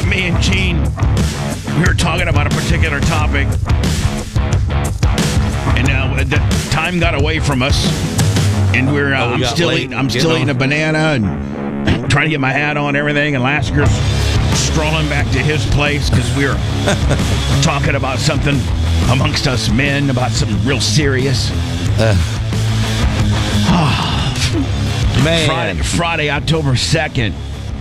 me and Gene, we were talking about a particular topic, and the time got away from us, and we're I'm still eating a banana and trying to get my hat on and everything, and Lasker's strolling back to his place because we were talking about something amongst us men, about something real serious. Man. Friday, October 2nd,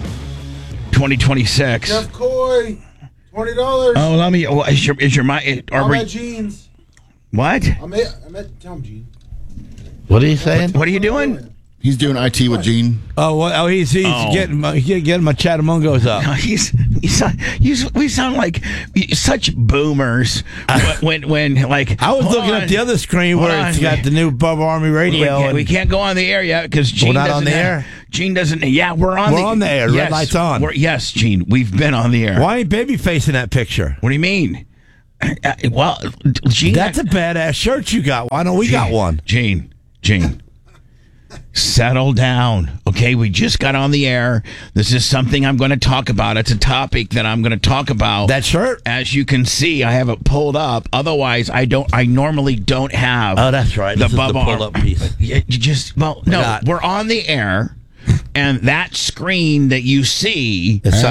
2026. Jeff Coy, $20. Oh, let me. Is your mic? I'm at Gene's. What? I'm at Tell him, Gene. What are you saying? What are you doing? He's doing IT with Gene. He's getting my Chattamungos up. We sound like such boomers when like. I was looking at the other screen where it's got the new Bubba Army radio. We can't go on the air yet because Gene not on the air. Gene doesn't. Yeah, we're on the air. Yes, red light's on. Yes, Gene, we've been on the air. Why ain't Babyface in that picture? What do you mean? Well, Gene, that's a badass shirt you got. Why don't we got one? Gene. Settle down. Okay, we just got on the air. This is something I'm going to talk about. It's a topic that I'm going to talk about. That shirt? As you can see, I have it pulled up. Otherwise, I normally don't have. Oh, that's right. The this Bubba is the pull-up piece. We're on the air. And that screen that you see is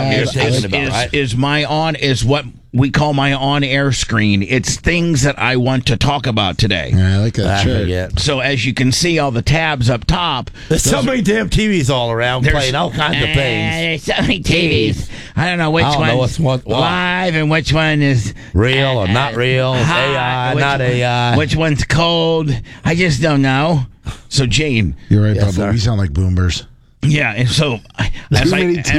what we call my on-air screen. It's things that I want to talk about today. Yeah, I like that shirt. Yeah. So as you can see, all the tabs up top. There's so many damn TVs all around playing all kinds of things. There's so many TVs. I don't know which one's live and which one is real or not real. AI, not AI. Which one's cold? I just don't know. So Gene, you're right, yes, Bubba. We sound like boomers. Yeah, and so as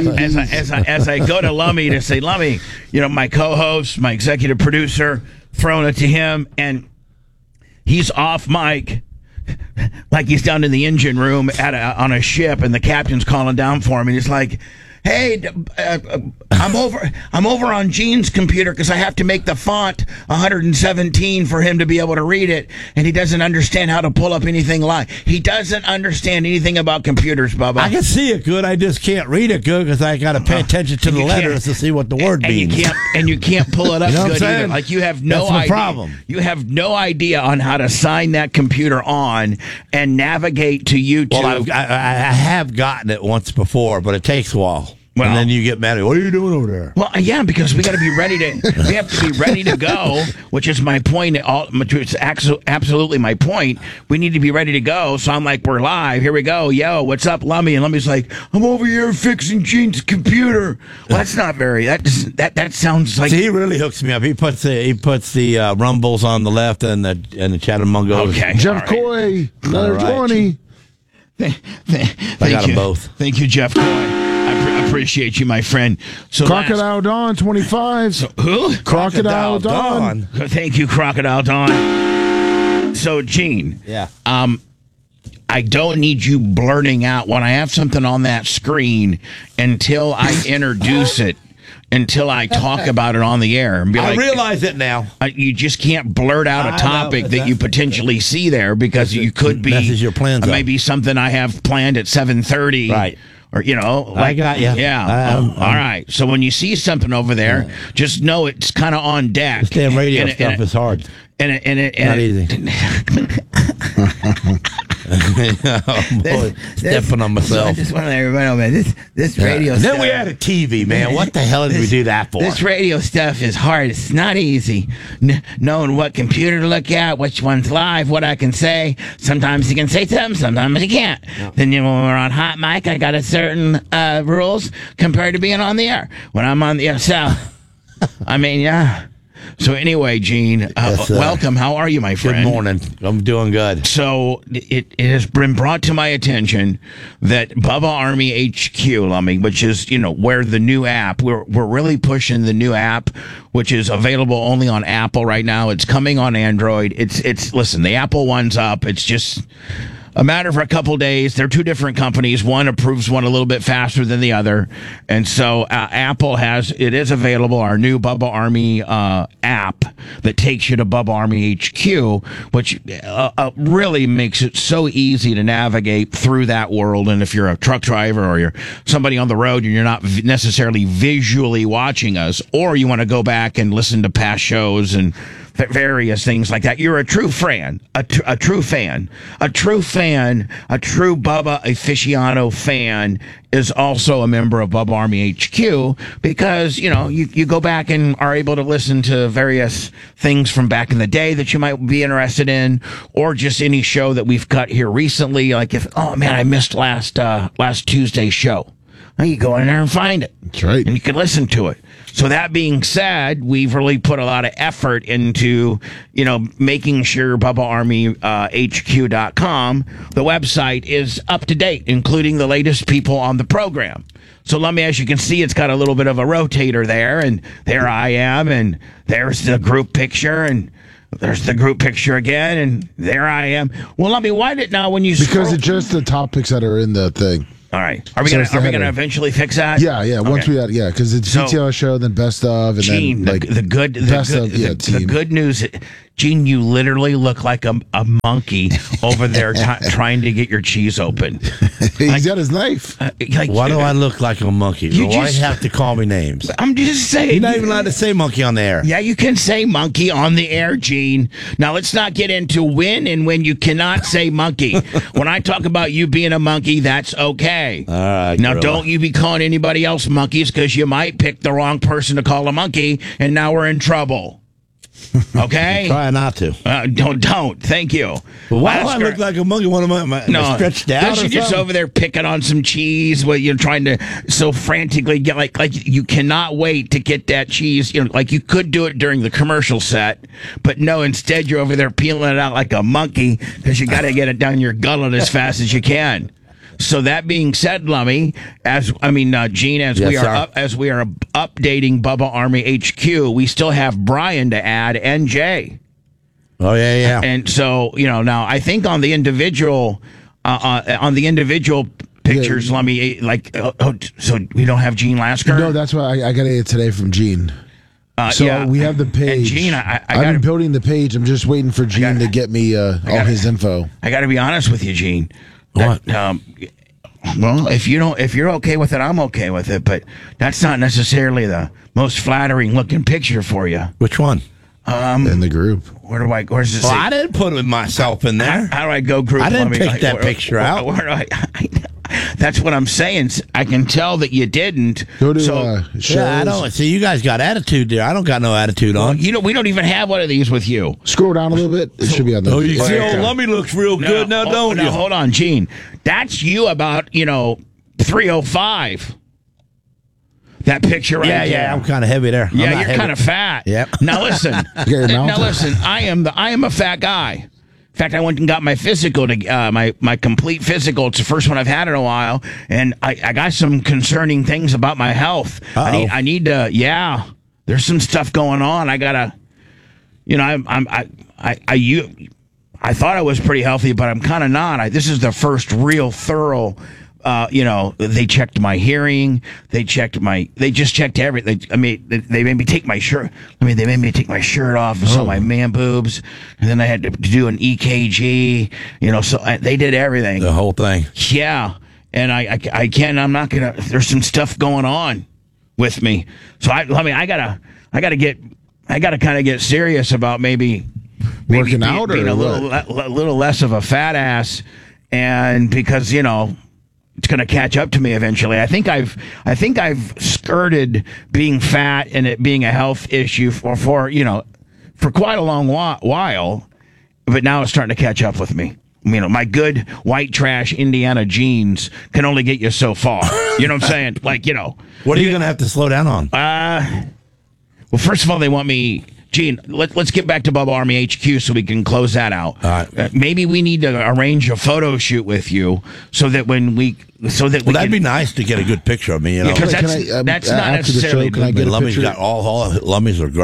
I go to Lummy to say, Lummy, my co-host, my executive producer, throwing it to him, and he's off mic, like he's down in the engine room on a ship, and the captain's calling down for him, and he's like, hey, I'm over on Gene's computer because I have to make the font 117 for him to be able to read it, and he doesn't understand how to pull up anything live. He doesn't understand anything about computers, Bubba. I can see it good. I just can't read it good because I got to pay attention to the letters to see what the word means. You can't pull it up good either. Saying? Like you have no That's idea. the problem. You have no idea on how to sign that computer on and navigate to YouTube. Well, I have gotten it once before, but it takes a while. Well, and then you get mad. What are you doing over there? Well, yeah, because we got to be ready to. We have to be ready to go, which is my point. It's absolutely my point. We need to be ready to go. So I'm like, we're live. Here we go. Yo, what's up, Lummy? And Lummy's like, I'm over here fixing Gene's computer. Well, that's not very. That sounds like. See, he really hooks me up. He puts the Rumbles on the left and the Chattamungos. Okay, Jeff Coy, another 20. I got them both. Thank you, Jeff Coy. I appreciate you, my friend. So Crocodile Dawn, 25. So, who? Crocodile Dawn. Thank you, Crocodile Dawn. So, Gene. Yeah. I don't need you blurting out when I have something on that screen until I introduce it, until I talk about it on the air. And be I realize it now. You just can't blurt out a topic that you potentially see there because you could be messes your plans up. Maybe something I have planned at 7:30. Right. Or, I got you. Yeah. All right. So when you see something over there, just know it's kind of on deck. This damn radio stuff is hard. Not easy. Stepping on myself. I just want to let everybody know, man, this radio stuff. Then we had a TV, man. What the hell did we do that for? This radio stuff is hard. It's not easy. Knowing what computer to look at, which one's live, what I can say. Sometimes you can say something, sometimes you can't. Yeah. Then when we're on hot mic, I got a certain rules compared to being on the air. When I'm on the air, so, I mean, yeah. So anyway, Gene, welcome. How are you, my friend? Good morning. I'm doing good. So it has been brought to my attention that Bubba Army HQ, Lummy, which is where the new app. We're really pushing the new app, which is available only on Apple right now. It's coming on Android. It's listen, the Apple one's up. It's just a matter of a couple days. They're two different companies. One approves one a little bit faster than the other, and so Apple is available. Our new Bubba Army app that takes you to Bubba Army HQ, which really makes it so easy to navigate through that world. And if you're a truck driver or you're somebody on the road and you're not necessarily visually watching us, or you want to go back and listen to past shows and various things like that, you're a true fan, a true Bubba aficionado fan is also a member of Bubba Army HQ, because you go back and are able to listen to various things from back in the day that you might be interested in, or just any show that we've cut here recently. Like I missed last Tuesday's show. Well, you go in there and find it. That's right. And you can listen to it. So that being said, we've really put a lot of effort into, making sure BubbaArmyHQ.com, the website, is up to date, including the latest people on the program. So Lummy, as you can see, it's got a little bit of a rotator there, and there I am, and there's the group picture, and there's the group picture again, and there I am. Well, Lummy, why did now when you because it's just the topics that are in the thing. All right. Are we gonna eventually fix that? Yeah. Once we got because it's GTR show, then best of, and Gene, then the good news. Gene, you literally look like a monkey over there trying to get your cheese open. He's got his knife. Why do I look like a monkey? Why have to call me names? I'm just saying. You're not even allowed to say monkey on the air. Yeah, you can say monkey on the air, Gene. Now, let's not get into when and when you cannot say monkey. When I talk about you being a monkey, that's okay. All right. Now, Gorilla. don't you be calling anybody else monkeys, because you might pick the wrong person to call a monkey, and now we're in trouble. Okay? Try not to. Don't. Thank you. But why do I look like a monkey? What am I stretched out? You're just over there picking on some cheese while you're trying to so frantically get like you cannot wait to get that cheese. Like you could do it during the commercial set, but no, instead you're over there peeling it out like a monkey because you got to get it down your gullet as fast as you can. So that being said, Lummy, Gene, as we are updating Bubba Army HQ, we still have Brian to add and Jay. Oh yeah. And so now I think on the individual pictures, Lummy, so we don't have Gene Lasker. No, that's why I got it today from Gene. We have the page. And Gene, I've been building the page. I'm just waiting for Gene to get me all his info. I got to be honest with you, Gene. What? Well, if you're okay with it, I'm okay with it. But that's not necessarily the most flattering looking picture for you. Which one? In the group. Where's this? Well, I didn't put myself in there. How do I go group? I didn't pick that picture out. Where do I? That's what I'm saying. I can tell that you didn't. Go to shows. Yeah, I don't see. You guys got attitude there. I don't got no attitude on. We don't even have one of these with you. Scroll down a little bit. It should be on the. Oh, you see, old Lummy looks real good now, don't you? Hold on, Gene. That's you about 305. That picture right there. Yeah, I'm kind of heavy there. Yeah, you're kind of fat. Yep. Now listen. I am a fat guy. In fact, I went and got my physical, my complete physical. It's the first one I've had in a while, and I got some concerning things about my health. Uh-oh. I need to. Yeah, there's some stuff going on. I gotta. I thought I was pretty healthy, but I'm kind of not. This is the first real thorough. They checked my hearing. They just checked everything. They made me take my shirt. They made me take my shirt off and saw my man boobs. And then I had to do an EKG, so they did everything. The whole thing. Yeah. And I'm not going to, there's some stuff going on with me. So I gotta kind of get serious about maybe working out being or a little less of a fat ass. And because, it's going to catch up to me eventually. I think I've skirted being fat and it being a health issue for quite a long while, but now it's starting to catch up with me. My good white trash Indiana jeans can only get you so far. You know what I'm saying? What are you going to have to slow down on? Well, first of all, they want me. Gene, let's get back to Bubba Army HQ so we can close that out. All right. Maybe we need to arrange a photo shoot with you so that that'd be nice to get a good picture of me. Because that's not after the show, necessarily. can I get a Lummy's picture? got all Lummies are great.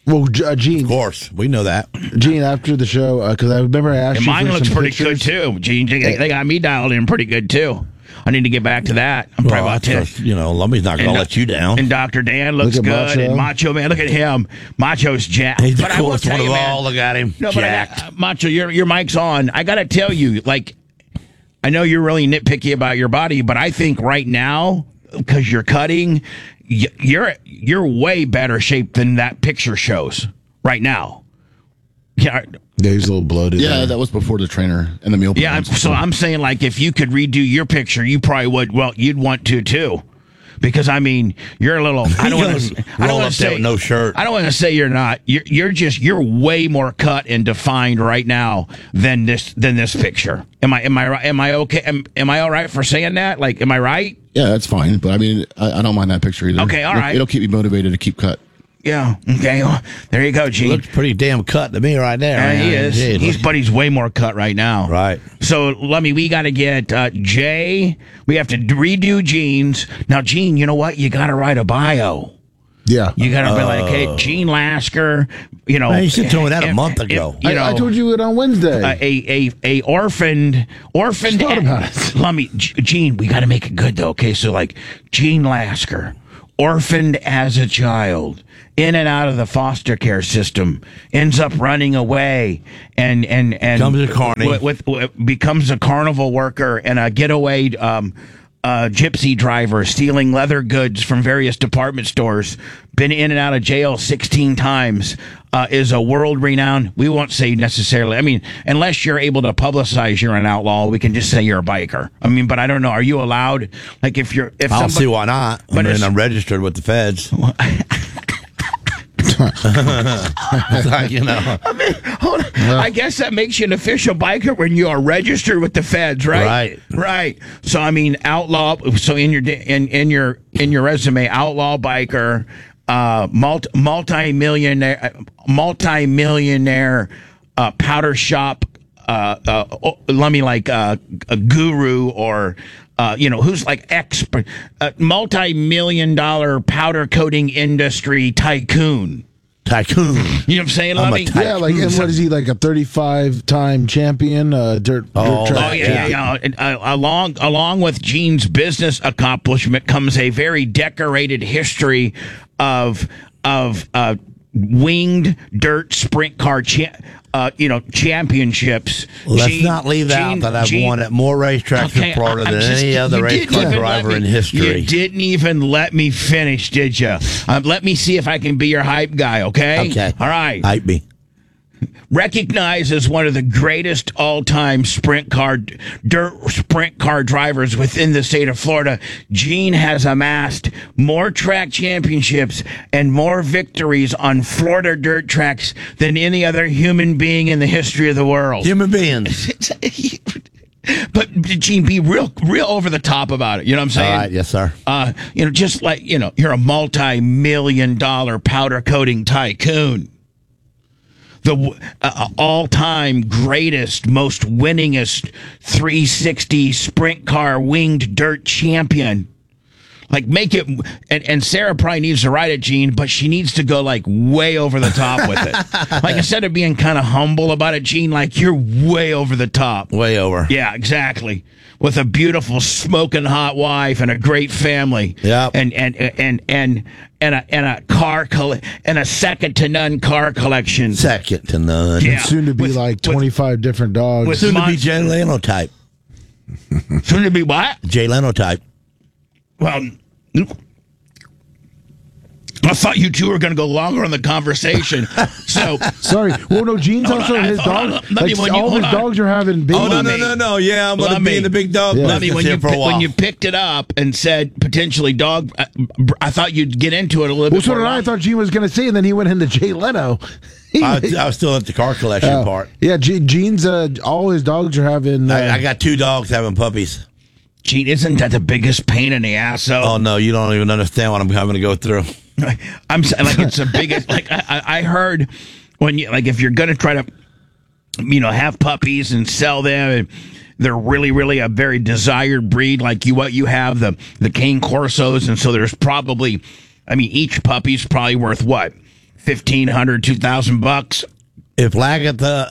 Well, Gene, Of course, we know that. Gene, after the show, because I remember I asked And you mine for looks some pretty pictures. good too, Gene. They got me dialed in pretty good too. I need to get back to that. I'm probably about to. Lummy's not going to let you down. And Dr. Dan looks Look good. at Macho. And Macho Man, look at him. Macho's jacked. He's the But I will coolest tell one of you, man, all. Look at him. No, Jacked. but Macho, your mic's on. I got to tell you, like, I know you're really nitpicky about your body, but I think right now, because you're cutting, you're way better shape than that picture shows right now. Yeah. Yeah, he's a little bloated. Yeah, there. that was before the trainer and the meal Yeah, plans. so I'm saying, like, if you could redo your picture, you probably would. Well, you'd want to too, because I mean, you're a little. I don't want to. I don't Roll want up to there say with no shirt. I don't want to say you're not. You're way more cut and defined right now than this picture. Am I right? Am I okay? Am I all right for saying that? Like, am I right? Yeah, that's fine. But I mean, I don't mind that picture either. Okay, all right. It'll keep me motivated to keep cut. Yeah. Okay. Well, there you go, Gene. Looks pretty damn cut to me right there. Yeah, man. he is. Gee, But he's way more cut right now. Right. So, Lummy, we got to get Jay. We have to redo Gene's. Now, Gene, you know what? You got to write a bio. Yeah. You got to be like, hey, Gene Lasker, you know. Man, you should have told me that a month ago. You know, I told you it on Wednesday. a orphaned thought about it. Lummy, Gene, we got to make it good, though. Okay, so like Gene Lasker, orphaned as a child, in and out of the foster care system, ends up running away, and Becomes a carny. becomes a carnival worker and a getaway gypsy driver, stealing leather goods from various department stores, been in and out of jail 16 times, is a world-renowned, we won't say necessarily, I mean, unless you're able to publicize you're an outlaw, we can just say you're a biker. I mean, but I don't know, are you allowed, like if I don't see why not. But it's- I'm registered with the feds. Like, you know. Hold on. I guess that makes you an official biker when you are registered with the feds, right? Right. So I mean, outlaw. So in your resume, outlaw biker, multi-millionaire, powder shop. Let me like a guru or. Who's like expert, multi-million-dollar powder coating industry tycoon. Tycoon. You know what I'm saying, I'm a Lummy? Yeah, like, and what is he, like a 35-time champion, dirt track? Oh yeah. And, along with Gene's business accomplishment comes a very decorated history of winged dirt sprint car championships. Let's not leave out that I've won at more racetracks in Florida than any other race car driver in history. You didn't even let me finish, did you? Let me see if I can be your hype guy, okay? Okay. All right. Hype me. Recognized as one of the greatest all-time dirt sprint car drivers within the state of Florida, Gene has amassed more track championships and more victories on Florida dirt tracks than any other human being in the history of the world. Human beings. But Gene, be real over the top about it. You know what I'm saying? All right, yes, sir. Just like, you're a multi-million-dollar powder coating tycoon. The all-time greatest, most winningest 360 sprint car winged dirt champion. Like, make it, and Sarah probably needs to write it, Gene, but she needs to go, like, way over the top with it. Like, instead of being kind of humble about it, Gene, like, you're way over the top. Way over. Yeah, exactly. With a beautiful, smoking hot wife and a great family. Yep. And a car and a second to none car collection. Second to none. Yeah. Soon to be like 25 different dogs. with- Soon to be Jay Leno type. Soon to be what? Jay Leno type. Well, I thought you two were going to go longer on the conversation. So, Sorry. Well, no, Gene's Hold also on, his hold on, dog. let me- Like, when you- all hold his on. dogs are having babies. Oh, no, no, No. Yeah, I'm going to Let be me- in the big dog Yeah. let me, business here for a while. when you picked it up and said potentially dog, I thought you'd get into it a little Well, bit so more. did I. I thought Gene was going to say, and then he went into Jay Leno. I was still at the car collection part. Yeah, Gene's, all his dogs are having. I got 2 dogs having puppies. Gene, isn't that the biggest pain in the ass? Oh, no, you don't even understand what I'm having to go through. I'm saying, like, it's the biggest. Like, I heard when you, like, if you're gonna try to, have puppies and sell them, and they're really, really a very desired breed. Like what you have the Cane Corsos, and so there's probably, each puppy's probably worth what, $1,500, $2,000. If Lagatha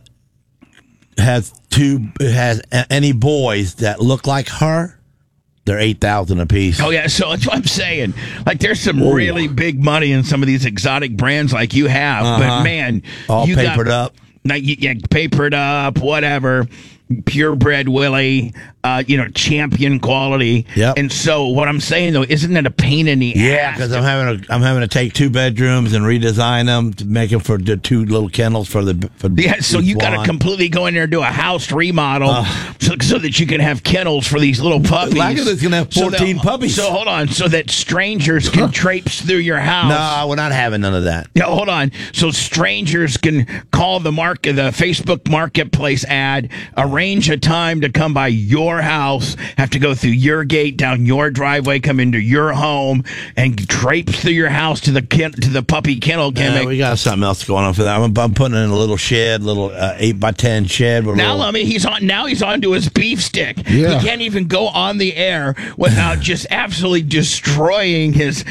has any boys that look like her, they're $8,000 a piece. Oh yeah, so that's what I'm saying. Like, there's some really big money in some of these exotic brands like you have, but man, all you papered up. Like, papered up, whatever. Purebred Willie, champion quality. Yep. And so what I'm saying though, isn't it a pain in the ass? Yeah, because I'm having to take 2 bedrooms and redesign them to make them for the 2 little kennels for so you got to completely go in there and do a house remodel so that you can have kennels for these little puppies. Lagatha's gonna have 14 puppies. So hold on, so that strangers can traipse through your house. No, we're not having none of that. Yeah, hold on. So strangers can call the Facebook Marketplace ad, arrange a time to come by your house, have to go through your gate, down your driveway, come into your home, and traipse through your house to the puppy kennel. We got something else going on for that. I'm putting in a little shed, 8x10 shed. He's on to his beef stick. Yeah. He can't even go on the air without just absolutely destroying his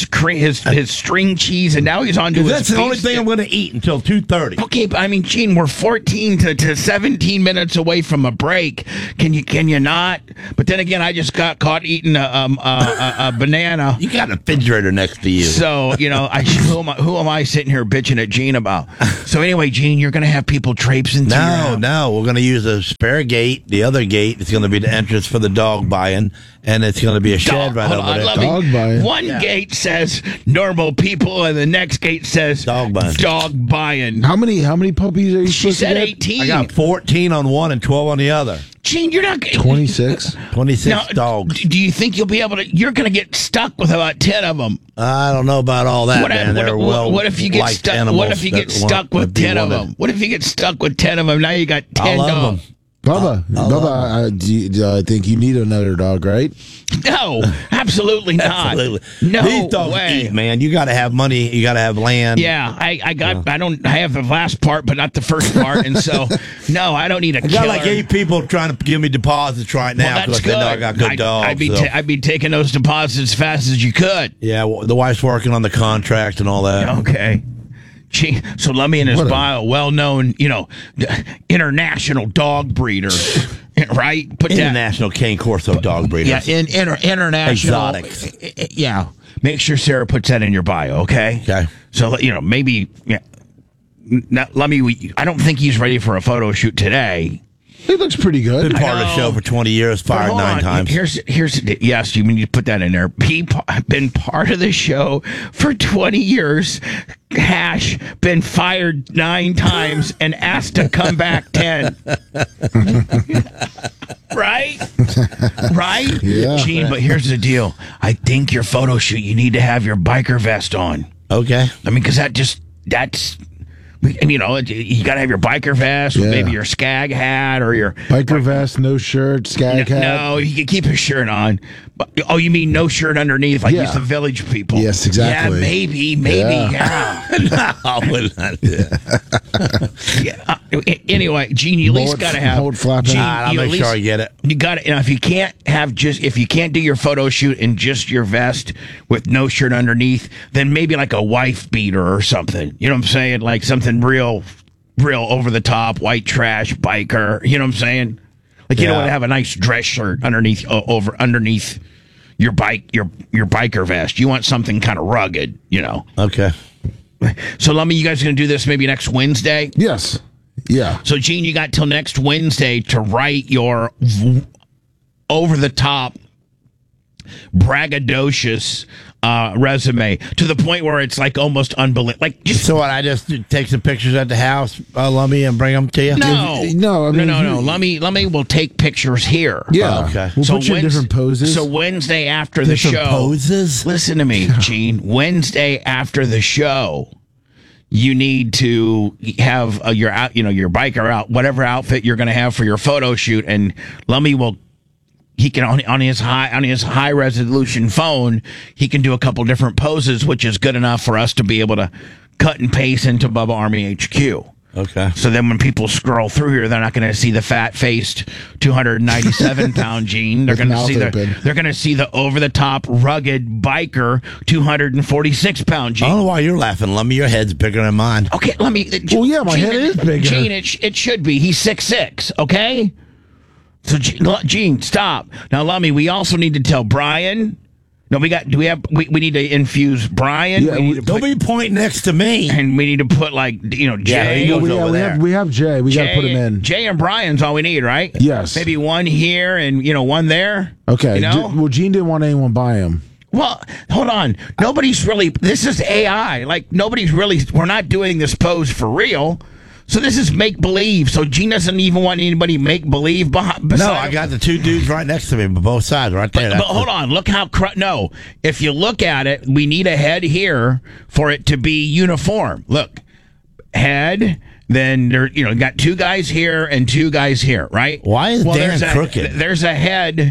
string cheese, and now he's on to his That's the beef only thing stick. I'm going to eat until 2:30. Okay, but I mean, Gene, we're 14 to 17 minutes away from a break. Can you not? But then again, I just got caught eating a banana. You got a refrigerator next to you. So, who am I sitting here bitching at Gene about? So anyway, Gene, you're going to have people traipsing through your house. No, we're going to use a spare gate. The other gate is going to be the entrance for the dog buy-in, and it's going to be a shed right over there. Dog buy-in. One gate says normal people, and the next gate says dog buy-in. How many puppies are you She supposed to said get? 18. I got 14 on one and 12 on the other. Gene, you're not 26. 26 now, dogs. Do you think you'll be able to? You're going to get stuck with about 10 of them. I don't know about all that, man. What if you get stuck? What if you get stuck with 10 of them? What if you get stuck with 10 of them? Now you got 10 dogs. Bubba, I think you need another dog, right? No, absolutely not. Absolutely. No These dogs way. eat, man. You got to have money. You got to have land. Yeah, I have the last part, but not the first part, and so no, I don't need a I got killer. like 8 people trying to give me deposits right now Well, that's because good. they know I got good dogs. I'd be taking those deposits as fast as you could. Yeah, well, the wife's working on the contract and all that. Okay. So let me in his bio, well-known, international dog breeder, right? Put International Cane Corso dog breeder. Yeah, international. Exotics. Yeah. Make sure Sarah puts that in your bio, okay? Okay. So, maybe, I don't think he's ready for a photo shoot today. He looks pretty good. Been part of the show for 20 years, fired 9 times. Yes, you need to put that in there. Been part of the show for 20 years. Hash been fired 9 times and asked to come back 10. Right? Yeah. Gene, but here's the deal. I think your photo shoot, you need to have your biker vest on. Okay. I mean, because that's. You got to have your biker vest, with maybe your skag hat or your biker vest, no shirt, skag hat. No, you can keep a shirt on. But, you mean no shirt underneath, like the village people? Yes, exactly. Yeah, maybe. Yeah. Anyway, Gene, you at least got to have. Hold flapping. Gene, I'll make sure I get it. You got it. If you can't do your photo shoot in just your vest with no shirt underneath, then maybe like a wife beater or something. You know what I'm saying? Like something real over the top, white trash biker. You know what I'm saying? Like you don't want to have a nice dress shirt underneath your biker vest. You want something kind of rugged. Okay. So you guys going to do this maybe next Wednesday? Yes. Yeah. So Gene, you got till next Wednesday to write your over the top, braggadocious resume to the point where it's like almost unbelievable. Like, So what? I just take some pictures at the house, Lummy, and bring them to you. No. Lummy will take pictures here. Yeah. Okay. We'll put you in different poses. So Wednesday after the show, poses. listen to me, Gene. Wednesday after the show, you need to have your biker out, whatever outfit you're going to have for your photo shoot, and Lummy will. He can on his high resolution phone, he can do a couple different poses, which is good enough for us to be able to cut and paste into Bubba Army HQ. Okay. So then when people scroll through here, they're not going to see the fat-faced 297-pound Gene. They're With going to mouth see open. they're going to see the over-the-top rugged biker 246-pound Gene. I don't know why you're laughing, Lummy. Your head's bigger than mine. Okay, let me. Well, yeah, my head is bigger. Gene, it should be. He's 6'6". Okay. So Gene, stop now, Lummy. We also need to tell Brian. No, we need to infuse Brian. Yeah, we need to Don't be pointing next to me. and we need to put like Jay. he goes over there. we have Jay. We got to put him in. Jay and Brian's all we need, right? Yes. Maybe one here and one there. Okay. You know? Well, Gene didn't want anyone by him. Well, hold on. Nobody's really. This is AI. Like nobody's really. We're not doing this pose for real. So this is make believe. So Gene doesn't even want anybody make believe behind. No, I got the two dudes right next to me, both sides, right there. But hold on, look how no. If you look at it, we need a head here for it to be uniform. Look, head. Then there, got two guys here and two guys here, right? Why is Dan crooked? There's a head.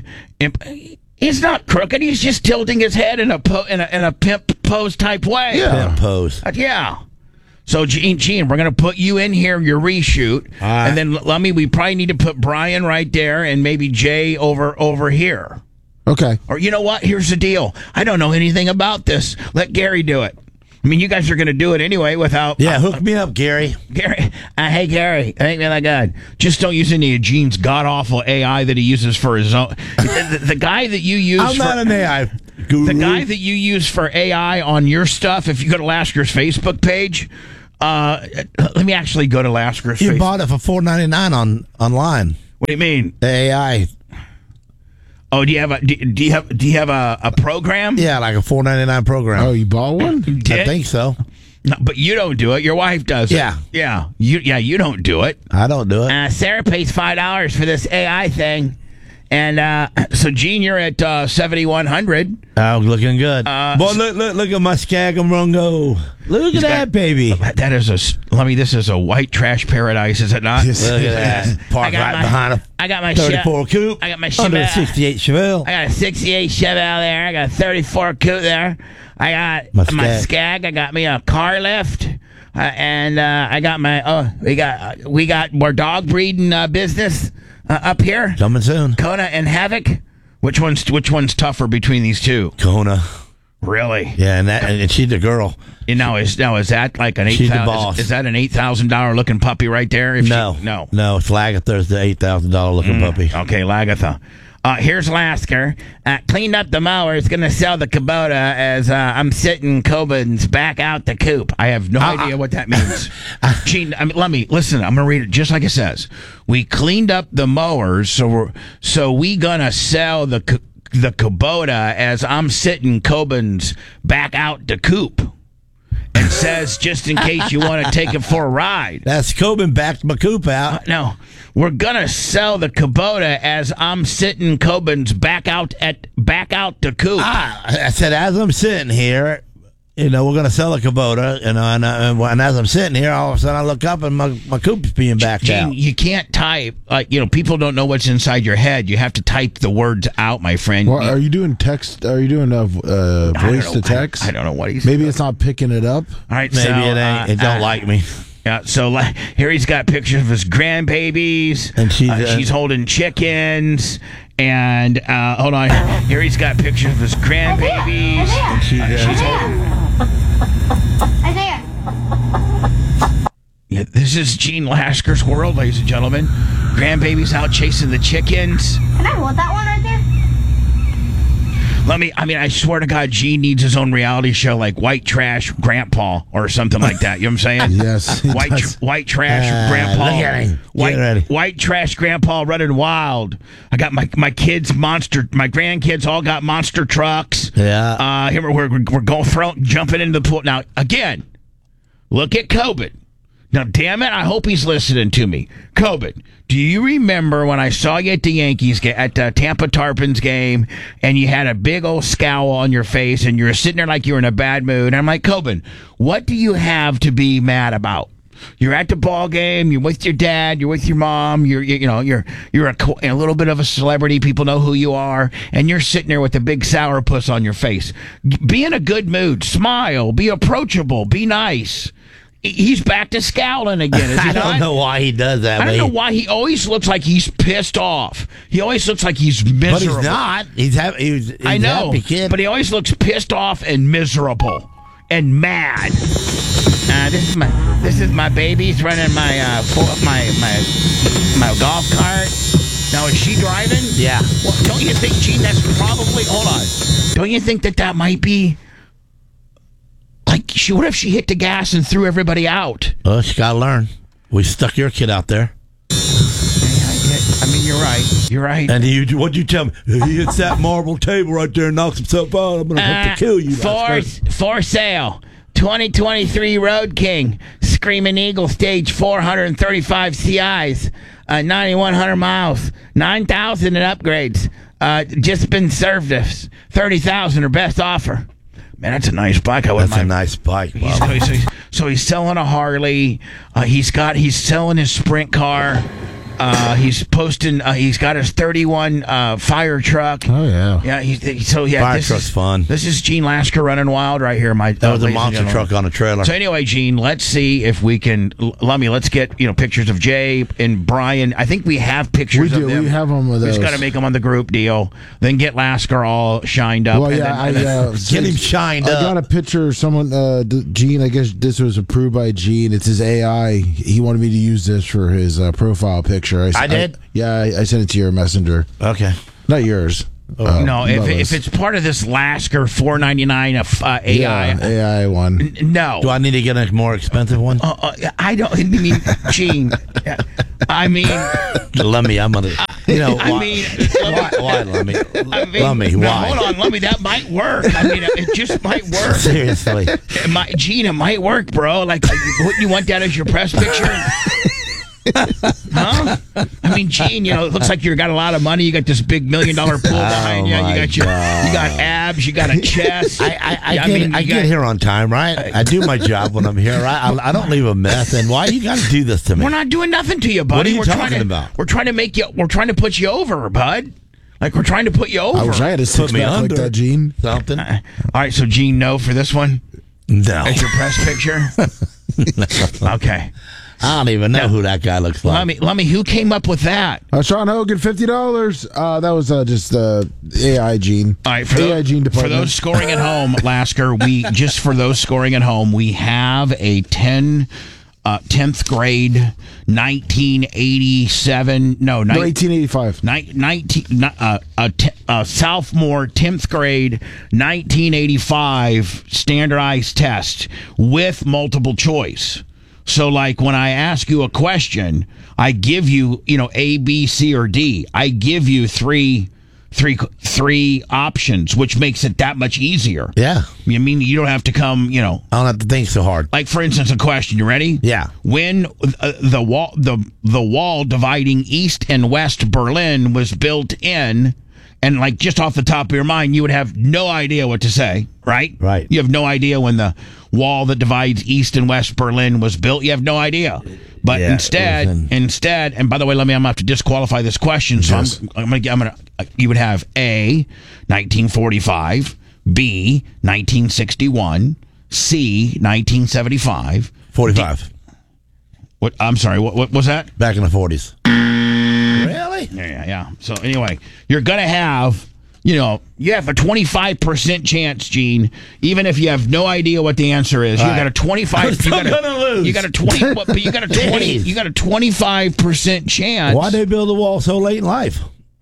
He's not crooked. He's just tilting his head in a pimp pose type way. Pimp pose. Yeah. So, Gene, we're going to put you in here, your reshoot. right. And then, we probably need to put Brian right there and maybe Jay over here. Okay. Or you know what? Here's the deal. I don't know anything about this. Let Gary do it. I mean, you guys are going to do it anyway without... Yeah, hook me up, Gary. Gary, hey, Gary, I ain't really good. Just don't use any of Gene's god-awful AI that he uses for his own... the guy that you use I'm not an AI guru. The guy that you use for AI on your stuff, if you go to Lasker's Facebook page... let me actually go to Lasker's You Facebook. bought it for $4.99 online. What do you mean? The AI. Oh, do you have a program? Yeah, like a $4.99 program. Oh, you bought one? Did? I think so. No, but you don't do it. Your wife does it. Yeah. You don't do it. I don't do it. Sarah pays $5 for this AI thing. And so, Gene, you're at 7,100. Oh, looking good. Boy, look at my Skag and Rungo. Look at that, baby. That is this is a white trash paradise, is it not? Yes. Look at that. Park right behind a I got my 34 coupe. I got my under a Chevelle. 68 Chevelle. I got a 68 Chevelle there. I got a 34 coupe there. I got my Skag. I got me a car lift. And I got my we got more dog breeding business up here. Coming soon. Kona and Havoc. Which one's tougher between these two? Kona. Really? Yeah, and she's the girl. And now is that like an She's the $8,000? boss. Is that an $8,000 looking puppy right there? No. It's Lagatha's the $8,000 looking puppy. Okay, Lagatha. Here's Lasker. Cleaned up the mower. Is going to sell the Kubota as I'm sitting Coben's back out the coop. I have no idea what that means. Gene, let me listen. I'm going to read it just like it says. We cleaned up the mowers, so we going to sell the Kubota as I'm sitting Coben's back out the coop. And says, just in case you want to take it for a ride. That's Coben backed my coupe out. No, we're gonna sell the Kubota as I'm sitting Coben's back out the coop. I said, as I'm sitting here, we're going to sell a Kubota, and as I'm sitting here, all of a sudden I look up and my coupe's being backed Gene, out. you can't type. People don't know what's inside your head. You have to type the words out, my friend. Well, are you doing text? Are you doing voice to text? I don't know what he's. Maybe it's not picking it up. All right, Maybe so, it ain't. It don't like me. Yeah, so here he's got pictures of his grandbabies, And she's holding chickens, and hold on, here he's got pictures of his grandbabies. And she's She's Isaiah. Yeah, this is Gene Lasker's world, ladies and gentlemen. Grandbaby's out chasing the chickens. Can I hold that one right there? I swear to God, Gene needs his own reality show like White Trash Grandpa or something like that. You know what I'm saying? Yes, he does. White Trash Grandpa. look at him. Get ready. White Trash Grandpa running wild. I got my kids my grandkids all got monster trucks. Yeah. Here we're going jumping into the pool. Now, again, look at Coben. Now, damn it, I hope he's listening to me. Coben, do you remember when I saw you at the Yankees at Tampa Tarpons game and you had a big old scowl on your face and you were sitting there like you were in a bad mood? And I'm like, Coben, what do you have to be mad about? You're at the ball game. You're with your dad. You're with your mom. You're a little bit of a celebrity. People know who you are, and you're sitting there with a big sourpuss on your face. Be in a good mood. Smile. Be approachable. Be nice. He's back to scowling again, is he I not? don't know why he does that. I don't but know why he always looks like he's pissed off. He always looks like he's But miserable. he's not. He's he's I know, happy kid. but he always looks pissed off and miserable and mad. This is my baby's running my my golf cart. Now is she driving? Yeah. Well, don't you think, Gene? That's probably. Hold on. Don't you think that might be like what if she hit the gas and threw everybody out? Well, she got to learn. We stuck your kid out there. I mean, you're right. You're right. And what'd you tell me? He hits that marble table right there and knocks himself out. I'm going to have to kill you. For sale. 2023 Road King, Screaming Eagle, stage 435 CIs, 9,100 miles, 9,000 in upgrades. Just been served us. 30,000 or best offer. Man, that's a nice bike. That's a nice bike, Bob. So he's selling a Harley. He's selling his sprint car. He's posting. He's got his 31 fire truck. Oh yeah. Yeah. Fire truck's fun. This is Gene Lasker running wild right here. That was a monster truck on a trailer. So anyway, Gene, let's see if we can. Lummy, let's get pictures of Jay and Brian. I think we have pictures of them. We have them with We those. just got to make them on the group deal. Then get Lasker all shined up. Well, and yeah, then, Get him shined I up. got a picture of someone, Gene. I guess this was approved by Gene. It's his AI. He wanted me to use this for his profile picture. I did? I sent it to your messenger. Okay. Not yours. no, if Bubba's. it's part of this Lasker $499 AI, Yeah, AI one. no. Do I need to get a more expensive one? I don't. I mean, Gene. I mean, Lummy, I'm going to. I mean, why, Lummy? I mean, Lummy, no, why? hold on, Lummy. That might work. I mean, it just might work. Seriously. Gene, it might work, bro. Like, wouldn't you want that as your press picture? Huh? I mean, Gene, it looks like you got a lot of money. You got this big $1 million pool behind you. my You got abs. You got a chest. I get here on time, right? I do my job when I'm here, right? I don't leave a mess. And why you got to do this to me? We're not doing nothing to you, buddy. What are you we're talking trying to, about? We're trying to make you. We're trying to put you over, bud. Like we're trying to put you over. I wish I had a six me pack like under. that, Gene. Something? All right, so Gene, no for this one. No. That's your press picture. Okay. I don't even know who that guy looks like. Lummy, who came up with that? Sean Hogan, $50. That was just AI Gene. All right, for AI Gene for department. those scoring at home, Lasker, we have a 10th grade 1987. No, 1885. Sophomore 10th grade 1985 standardized test with multiple choice. So, like, when I ask you a question, I give you, A, B, C, or D. I give you three options, which makes it that much easier. Yeah. I mean, you don't have to come, I don't have to think so hard. Like, for instance, a question. You ready? Yeah. When the wall dividing East and West Berlin was built in, and like just off the top of your mind, you would have no idea what to say, right? Right. You have no idea when the wall that divides East and West Berlin was built. You have no idea. But Yeah, instead, and by the way, I'm gonna have to disqualify this question. So Yes. you would have A, 1945, B, 1961, C, 1975, 45. What? I'm sorry. What was that? Back in the 40s. Really? Yeah. So anyway, you're gonna have, you have a 25% chance, Gene. Even if you have no idea what the answer is, you got a 25. gonna lose. You got a 20. But you got a 20. You got a 25% chance. Why'd they build the wall so late in life?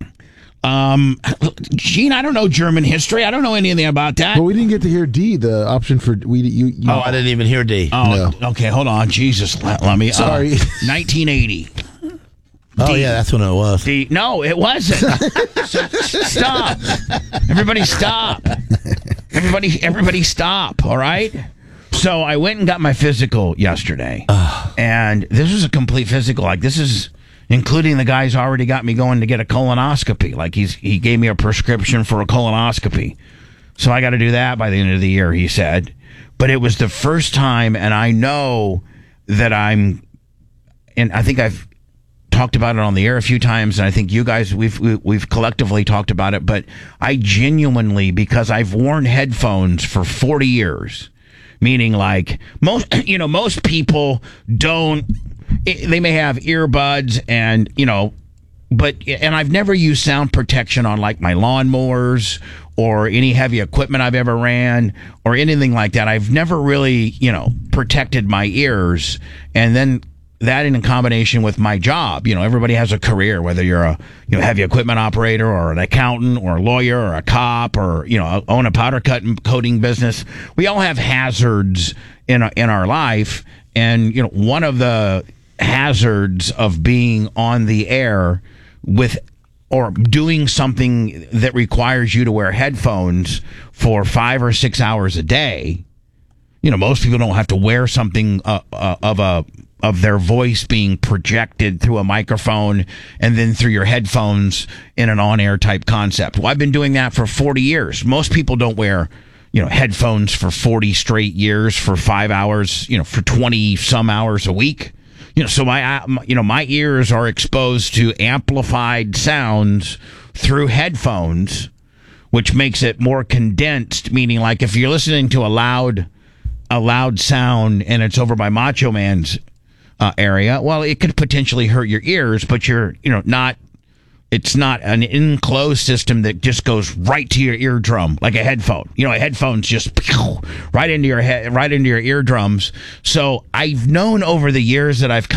Gene, I don't know German history. I don't know anything about that. But we didn't get to hear D, the option for you. Oh, I didn't even hear D. Oh, okay. Hold on. Jesus, let me. Sorry. 1980. Oh, yeah, that's when it was. No, it wasn't. So, stop. Everybody stop. Everybody stop, all right? So I went and got my physical yesterday. And this was a complete physical. Like, this is including the guy's already got me going to get a colonoscopy. Like, he gave me a prescription for a colonoscopy. So I got to do that by the end of the year, he said. But it was the first time, and I know that and I think I've talked about it on the air a few times, and I think you guys we've collectively talked about it, but I genuinely, because I've worn headphones for 40 years meaning like most people don't. They may have earbuds and and I've never used sound protection on like my lawnmowers or any heavy equipment I've ever ran or anything like that. I've never really, protected my ears. And then that in combination with my job, everybody has a career, whether you're a heavy equipment operator or an accountant or a lawyer or a cop or, own a powder coating business. We all have hazards in our life. And, one of the hazards of being on the air or doing something that requires you to wear headphones for 5 or 6 hours a day. Most people don't have to wear something of their voice being projected through a microphone and then through your headphones in an on-air type concept. Well, I've been doing that for 40 years. Most people don't wear headphones for 40 straight years for 5 hours, for 20 some hours a week. So my ears are exposed to amplified sounds through headphones, which makes it more condensed, meaning like if you're listening to a loud sound and it's over by Macho Man's area, well, it could potentially hurt your ears, but you're, it's not an enclosed system that just goes right to your eardrum like a headphone. A headphone's just right into your head, right into your eardrums. So I've known over the years that I've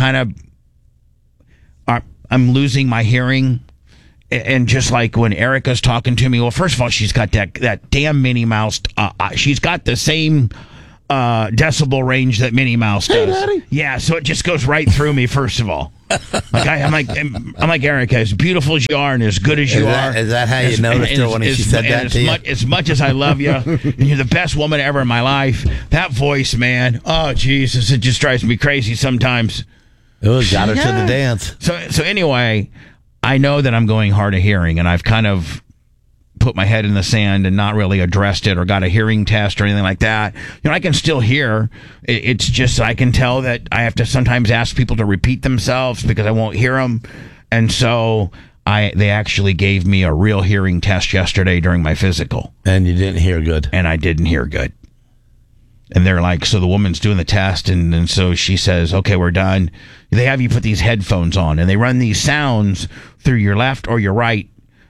I'm losing my hearing. And just like when Erica's talking to me, well, first of all, she's got that damn Minnie Mouse. She's got the same decibel range that Minnie Mouse does. Hey, Daddy. Yeah, so it just goes right through me. First of all, I'm like Erica, as beautiful as you are and as good as you are. Is that how you noticed her when she said that to you? As much as I love you, and you're the best woman ever in my life. That voice, man. Oh Jesus, it just drives me crazy sometimes. It got her to the dance. So anyway, I know that I'm going hard of hearing, and I've kind of put my head in the sand and not really addressed it or got a hearing test or anything like that. I can still hear. It's just I can tell that I have to sometimes ask people to repeat themselves because I won't hear them. And so they actually gave me a real hearing test yesterday during my physical. And you didn't hear good. And I didn't hear good. And they're like, so the woman's doing the test, and so she says, okay, we're done. They have you put these headphones on, and they run these sounds through your left or your right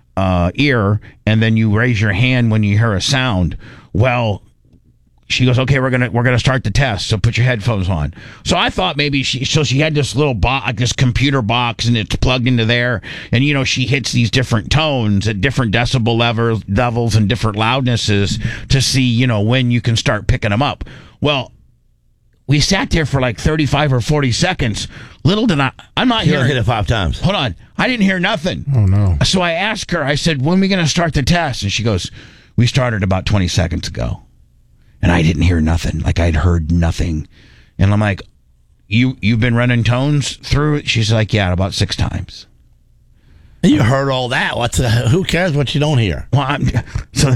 ear, and then you raise your hand when you hear a sound. Well, she goes, okay, we're gonna start the test, so put your headphones on. So I thought maybe she had this little this computer box, and it's plugged into there, and she hits these different tones at different decibel levels and different loudnesses to see when you can start picking them up. Well, we sat there for like 35 or 40 seconds. Little did I'm not hearing. You hit it 5 times. Hold on. I didn't hear nothing. Oh, no. So I asked her, I said, when are we going to start the test? And she goes, we started about 20 seconds ago. And I didn't hear nothing. Like I'd heard nothing. And I'm like, you've been running tones through it? She's like, yeah, about 6 times. You heard all that. Who cares what you don't hear? Well, so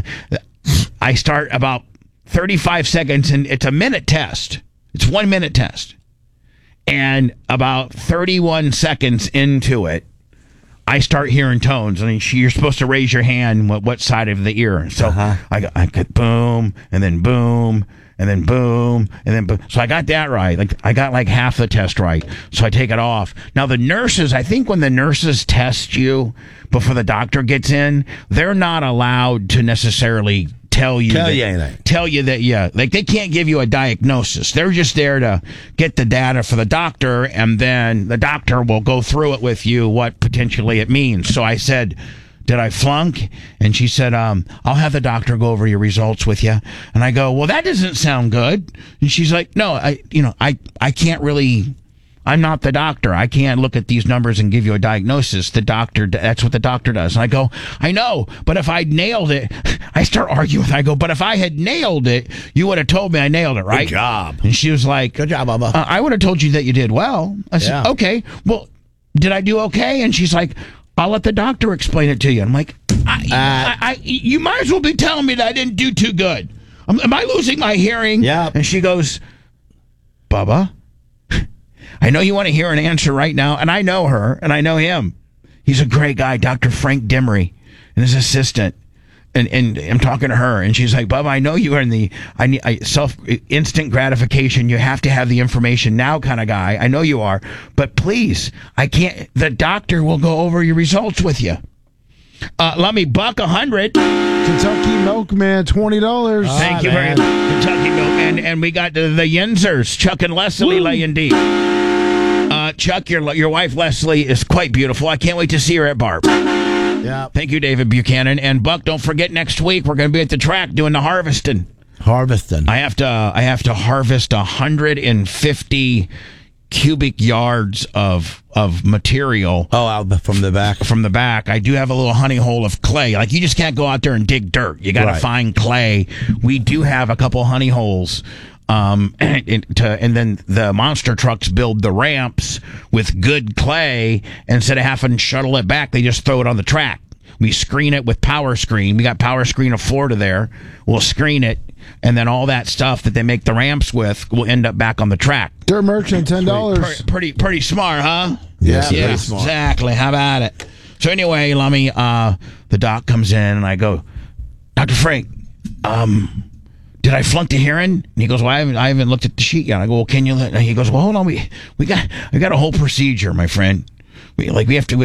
I start about 35 seconds, and it's a minute test. It's 1 minute test. And about 31 seconds into it, I start hearing tones. I mean, you're supposed to raise your hand what side of the ear. So I got boom, and then boom, and then boom, and then boom. So I got that right. Like I got like half the test right. So I take it off. Now the nurses, I think when the nurses test you before the doctor gets in, they're not allowed to necessarily tell you that like they can't give you a diagnosis. They're just there to get the data for the doctor, and then the doctor will go through it with you what potentially it means. So I said, did I flunk? And she said, I'll have the doctor go over your results with you. And I go, well, that doesn't sound good. And she's like, no, I can't really. I'm not the doctor. I can't look at these numbers and give you a diagnosis. That's what the doctor does. And I go, I know, but if I nailed it, I start arguing. I go, but if I had nailed it, you would have told me I nailed it, right? Good job. And she was like, good job, Bubba. I would have told you that you did well. I said, okay, well, did I do okay? And she's like, I'll let the doctor explain it to you. I'm like, you might as well be telling me that I didn't do too good. Am I losing my hearing? Yeah. And she goes, Bubba, I know you want to hear an answer right now, and I know her, and I know him. He's a great guy, Dr. Frank Demery, and his assistant. And I'm talking to her, and she's like, Bubba, I know you are in the instant gratification. You have to have the information now kind of guy. I know you are, but please, I can't. The doctor will go over your results with you. Let me buck 100. Kentucky Milkman, $20. Thank you very much, Kentucky Milk, and we got the Yinzers, Chuck and Leslie laying deep. Chuck, your wife Leslie is quite beautiful. I can't wait to see her at Barb. Yeah. Thank you, David Buchanan. And Buck, don't forget next week we're going to be at the track doing the harvesting. Harvesting. I have to harvest 150 cubic yards of material. Oh, out from the back. From the back. I do have a little honey hole of clay. Like, you just can't go out there and dig dirt. You got to find clay. We do have a couple honey holes. And then the monster trucks build the ramps with good clay. Instead of having to shuttle it back, they just throw it on the track. We screen it with Power Screen. We got Power Screen of Florida there. We'll screen it, and then all that stuff that they make the ramps with will end up back on the track. Dirt Merchant, $10. Pretty smart, huh? Yes, yeah, very smart. Exactly. How about it? So anyway, Lummy, the doc comes in, and I go, Dr. Frank, did I flunk the hearing? And he goes, well, I haven't looked at the sheet yet. I go, well, can you? And he goes, well, hold on, we got a whole procedure, my friend. We have to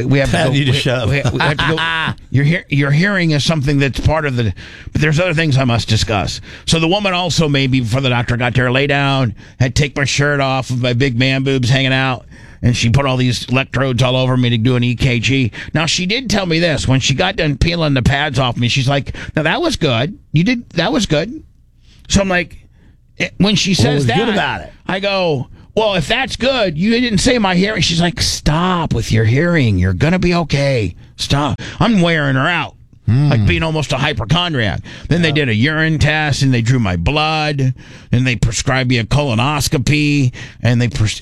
go. Your hearing is something that's part of the. But there's other things I must discuss. So the woman also made me, before the doctor got there, lay down, had to take my shirt off with my big man boobs hanging out, and she put all these electrodes all over me to do an EKG. Now, she did tell me this when she got done peeling the pads off me. She's like, "Now that was good. That was good." So I'm like, when she says that, good about it? I go, well, if that's good, you didn't say my hearing. She's like, stop with your hearing. You're going to be okay. Stop. I'm wearing her out. Like being almost a hypochondriac. Then they did a urine test, and they drew my blood, and they prescribed me a colonoscopy, and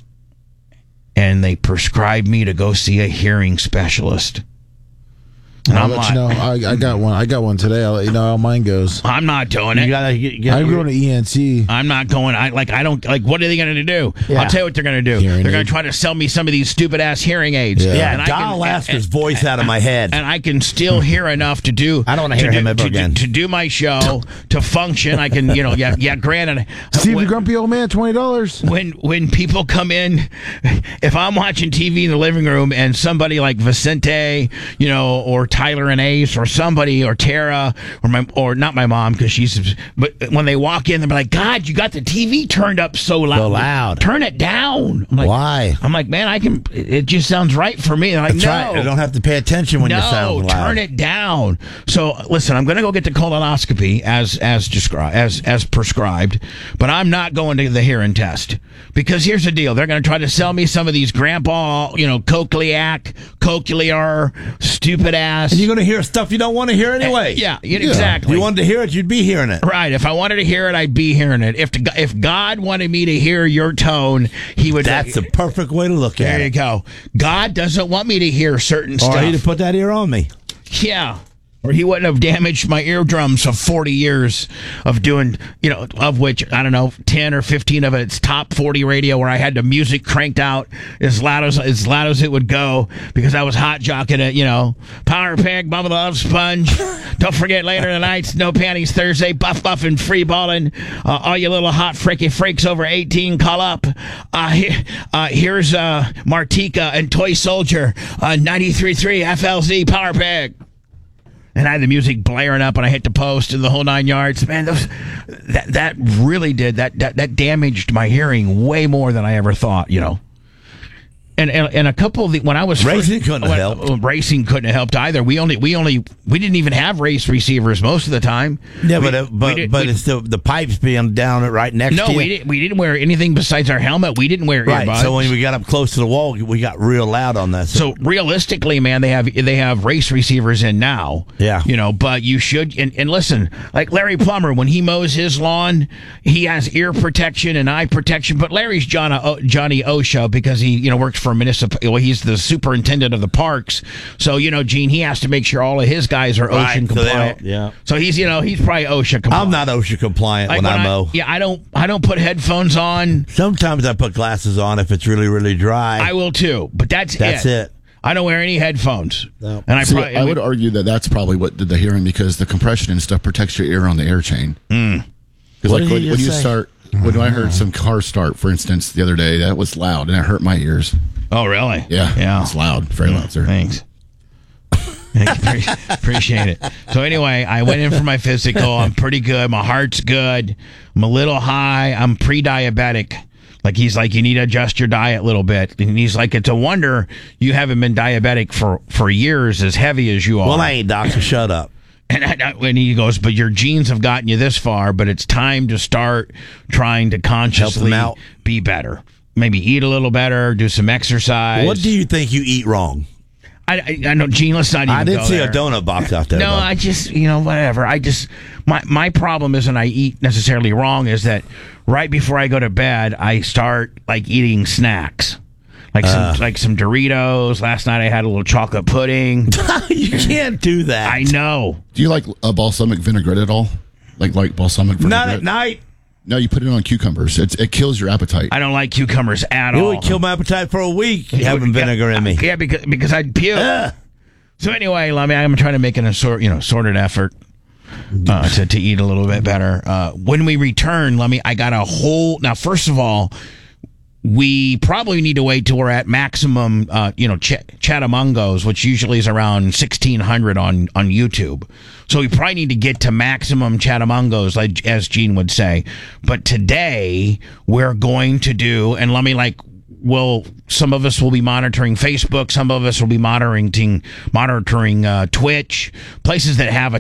they prescribed me to go see a hearing specialist. And I'll let you know. I got one. I got one today. I'll let you know how mine goes. I'm not doing it. I'm going to ENT. I'm not going. I don't like. What are they going to do? Yeah. I'll tell you what they're going to do. They're going to try to sell me some of these stupid ass hearing aids. Yeah, and Dial Lasker's voice out of my head, and I can still hear enough to do. I don't want to hear him ever again. To do my show, to function. I can, granted. Steve the Grumpy Old Man, $20. When people come in, if I'm watching TV in the living room and somebody like Vicente, or Tyler and Ace or somebody or Tara or not my mom because but when they walk in, they're like, God, you got the TV turned up so loud. Turn it down. I'm like, why? I'm like, man, it just sounds right for me. They're like, that's right. I don't have to pay attention when you sound loud. Turn it down. So listen, I'm going to go get the colonoscopy as prescribed, but I'm not going to the hearing test because here's the deal. They're going to try to sell me some of these grandpa, cochlear, stupid ass. And you're going to hear stuff you don't want to hear anyway. Yeah, exactly. If you wanted to hear it, you'd be hearing it. Right. If I wanted to hear it, I'd be hearing it. If God wanted me to hear your tone, he would. That's the perfect way to look at it. There you go. God doesn't want me to hear certain stuff. Or he'd have put that ear on me. Yeah. Or he wouldn't have damaged my eardrums of 40 years of doing, of which, I don't know, 10 or 15 of it's top 40 radio where I had the music cranked out as loud as it would go because I was hot jocking it, Power Peg, Bubba the Love Sponge. Don't forget later tonight, No Panties Thursday, Buff and Free Balling. All you little hot freaky freaks over 18, call up. Here's Martika and Toy Soldier, 93.3 FLZ Power Peg. And I had the music blaring up, and I hit the post and the whole 9 yards. Man, that really did that damaged my hearing way more than I ever thought. And a couple of when I was racing couldn't have helped. Racing couldn't have helped either. We didn't even have race receivers most of the time. Yeah, but it's still the pipes being down right next to you. No, we didn't wear anything besides our helmet. We didn't wear earbuds. So when we got up close to the wall, we got real loud on that. So realistically, man, they have race receivers in now. Yeah, but you should and listen. Like Larry Plummer, when he mows his lawn, he has ear protection and eye protection. But Larry's Johnny OSHA because he works for he's the superintendent of the parks, so Gene, he has to make sure all of his guys are OSHA compliant. So he's probably OSHA compliant. I'm not OSHA compliant when I mow. I don't put headphones on. Sometimes I put glasses on if it's really, really dry. I will too, but that's it. I don't wear any headphones. No. And See, I would argue that that's probably what did the hearing, because the compression and stuff protects your ear on the air chain. Because What like did he when you just say? start, when I heard some car start, for instance, the other day, that was loud and it hurt my ears. Oh, really? Yeah, it's loud, very loud, sir. Thanks. Appreciate it. So anyway, I went in for my physical. I'm pretty good. My heart's good. I'm a little high. I'm pre-diabetic. Like he's like, you need to adjust your diet a little bit. And he's like, it's a wonder you haven't been diabetic for years as heavy as you are. Well, I ain't, doctor. Shut up. And he goes, but your genes have gotten you this far, but it's time to start trying to consciously out. be better. Maybe eat a little better, do some exercise. What do you think you eat wrong? I know, Gene, let's not even I didn't go see there. a donut box out there. No, bud. I just, whatever. My problem isn't I eat necessarily wrong, is that right before I go to bed, I start like eating snacks. Like some Doritos. Last night I had a little chocolate pudding. You can't do that. I know. Do you like a balsamic vinaigrette at all? Like balsamic vinaigrette? Not at night. No, you put it on cucumbers. It kills your appetite. I don't like cucumbers at It all. would kill my appetite for a week having vinegar in me. Yeah, because I'd puke. So anyway, I'm trying to make an assorted effort to eat a little bit better. When we return, I got a whole. Now, first of all, we probably need to wait till we're at maximum, Chatamungos, which usually is around 1,600 on YouTube. So we probably need to get to maximum Chatamungos, like as Gene would say. But today we're going to do, and some of us will be monitoring Facebook, some of us will be monitoring Twitch, places that have a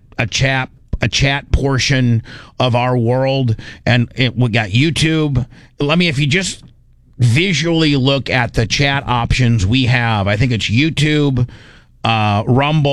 chat portion of our world, and we got YouTube. If you just visually look at the chat options we have, I think it's YouTube, Rumble.